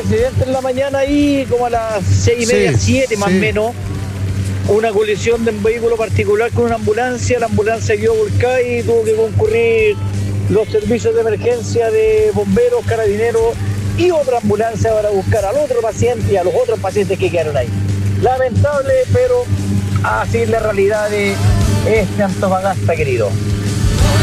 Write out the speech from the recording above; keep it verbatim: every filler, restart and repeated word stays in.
accidente en la mañana ahí, como a las seis y media, Sí, siete más o sí. menos. Una colisión de un vehículo particular con una ambulancia. La ambulancia quedó volcada y tuvo que concurrir los servicios de emergencia de bomberos, carabineros y otra ambulancia para buscar al otro paciente y a los otros pacientes que quedaron ahí. Lamentable, pero así es la realidad de este Antofagasta, querido.